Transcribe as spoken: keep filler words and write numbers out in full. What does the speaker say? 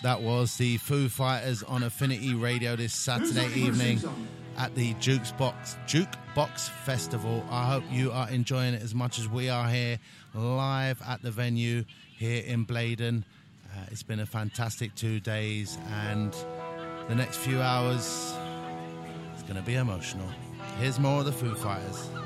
That was the Foo Fighters on Affinity Radio this Saturday evening at the Jukebox Jukebox Festival. I hope you are enjoying it as much as we are here live at the venue here in Blaydon. Uh, it's been a fantastic two days, and the next few hours is going to be emotional. Here's more of the Foo Fighters.